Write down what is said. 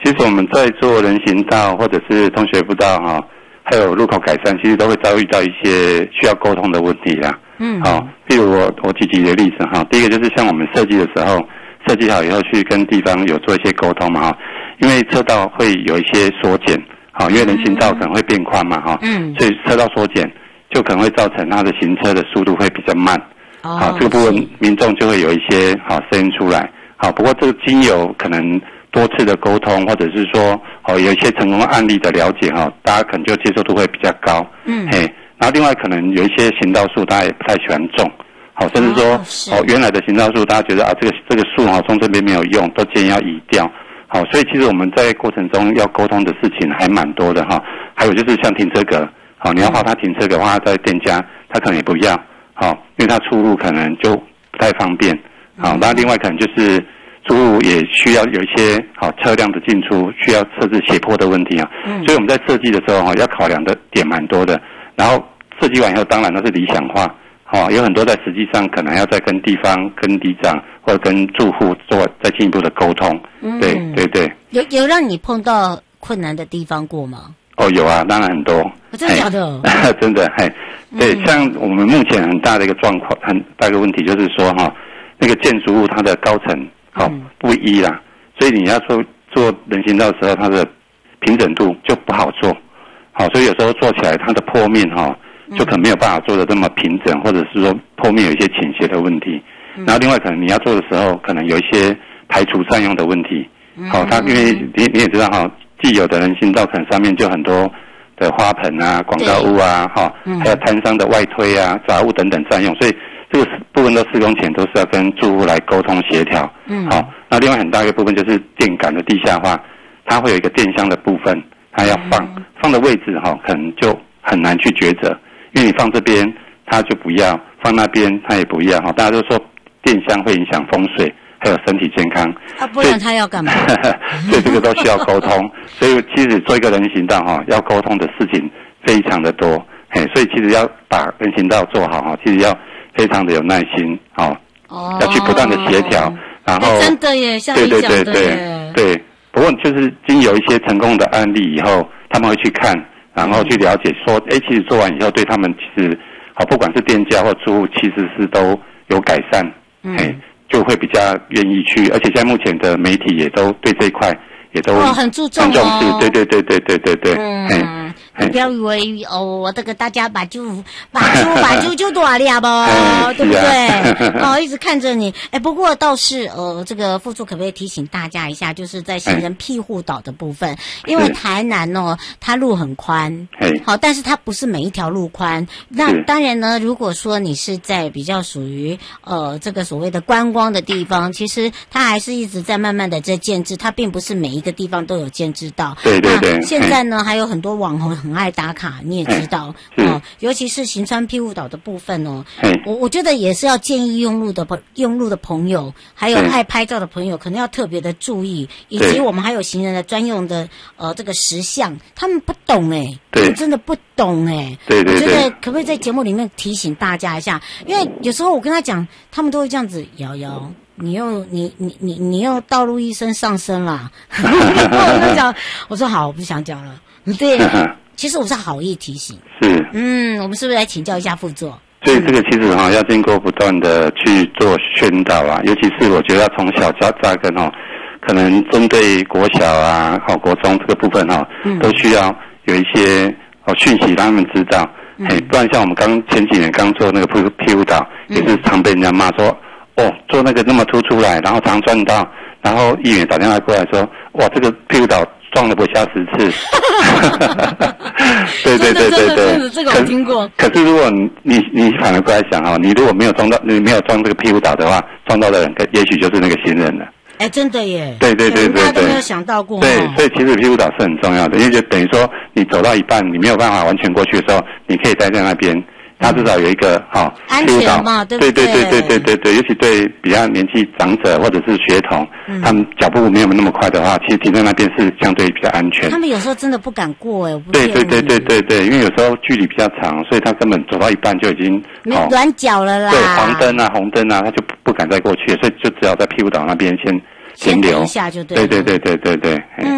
实我们在做人行道或者是通学步道哈，还有路口改善，其实都会遭遇到一些需要沟通的问题啦。譬如我举几个例子哈，第一个就是像我们设计的时候，设计好以后去跟地方有做一些沟通嘛哈，因为车道会有一些缩减，因为人行道可能会变宽嘛哈，所以车道缩减就可能会造成它的行车的速度会比较慢。这个部分民众就会有一些声音出来。不过这个经由可能多次的沟通，或者是说有一些成功案例的了解大家可能就接受度会比较高。然后另外可能有一些行道树大家也不太喜欢种，甚至说原来的行道树大家觉得这个树种这边没有用，都建议要移掉。所以其实我们在过程中要沟通的事情还蛮多的哈。还有就是像停车格，你要画他停车格，画在店家，他可能也不要。因为它出入可能就不太方便。那另外可能就是出入也需要有一些车辆的进出需要设置斜坡的问题所以我们在设计的时候要考量的点蛮多的。然后设计完以后，当然那是理想化，有很多在实际上可能要再跟地方、跟里长或者跟住户做再进一步的沟通。对。 有让你碰到困难的地方过吗？ 有啊，当然很多。 真的假的？ 真的，对，像我们目前很大的一个状况，很大一个问题就是说那个建筑物它的高层不一啦，所以你要做人行道的时候，它的平整度就不好做。所以有时候做起来它的坡面就可能没有办法做的这么平整，或者是说坡面有一些倾斜的问题。然后另外可能你要做的时候，可能有一些排除占用的问题。它因为你也知道既有的人行道可能上面就很多的花盆啊、广告物啊，还有摊商的外推啊、杂物等等占用，所以这个部分都施工前都是要跟住户来沟通协调。那另外很大一个部分就是电杆的地下化，它会有一个电箱的部分，它要放的位置可能就很难去抉择，因为你放这边它就不要，放那边它也不要，大家都说电箱会影响风水。还有身体健康， 不然他要干嘛？ 所以这个都需要沟通。所以其实做一个人行道要沟通的事情非常的多。所以其实要把人行道做好其实要非常的有耐心要去不断的协调。然后真的耶，像你讲的耶。 对。不过就是经有一些成功的案例以后，他们会去看，然后去了解说，其实做完以后对他们其实不管是店家或住户，其实是都有改善。就会比较愿意去，而且现在目前的媒体也都对这一块也都很注重很重视。对。 你不要以为我这个大家把就多了吧，对不对？一直看着你。不过倒是这个副处可不可以提醒大家一下，就是在行人庇护岛的部分，因为台南它路很宽，但是它不是每一条路宽。那当然呢，如果说你是在比较属于这个所谓的观光的地方，其实它还是一直在慢慢的在建制，它并不是每一个地方都有建制到。 对。 现在呢，还有很多网红很爱打卡，你也知道尤其是行川庇护岛的部分我觉得也是要建议用路的朋友，还有爱拍照的朋友，可能要特别的注意，以及我们还有行人的专用的这个石像，他们不懂真的不懂对。 我觉得可不可以在节目里面提醒大家一下？因为有时候我跟他讲，他们都会这样子摇。你又道路医生上身啦！我说好，我不想讲了。对，其实我是好意提醒。 是。 我们是不是来请教一下副座？ 所以这个其实要经过不断的去做宣导尤其是我觉得要从小扎根可能针对国小国中这个部分都需要有一些讯息让他们知道。不然像我们前几年刚做那个庇护岛，也是常被人家骂说。做那个那么突出来，然后常撞到，然后议员打电话过来说，哇，这个庇护岛撞了不下10次。对， 这个我听过。 可是如果你反而过来想你如果没有撞这个庇护岛的话，撞到的人也许就是那个行人了。 真的耶。 对， 大家都没有想到过。 对，所以其实庇护岛是很重要的，因为就等于说你走到一半，你没有办法完全过去的时候，你可以待在那边。他至少有一个安全嘛，对不对？ 对，尤其对比较年纪长者或者是学童，他们脚步没有那么快的话，其实停在那边是相对比较安全。 他们有时候真的不敢过对，因为有时候距离比较长，所以他根本走到一半就已经软脚了啦。 对，黄灯啊、红灯啊，他就不敢再过去，所以就只好在庇护岛那边先停留一下就对。 对。